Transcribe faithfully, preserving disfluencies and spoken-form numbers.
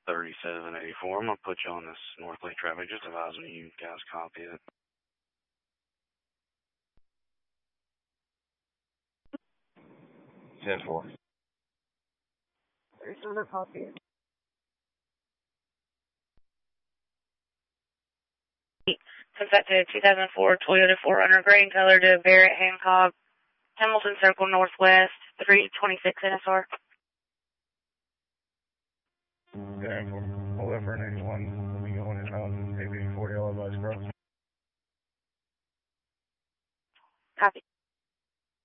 thirty-seven eighty-four. I'm going to put you on this North Lake traffic. Just advise me you guys copy it. ten four. thirty-seven copy. Sent that to two thousand four Toyota four runner, gray in color, to Barrett Hancock, Hamilton Circle Northwest, three twenty-six N S R. Yeah, November ninety-one, we'll be going in on maybe forty L M S, bro. Copy.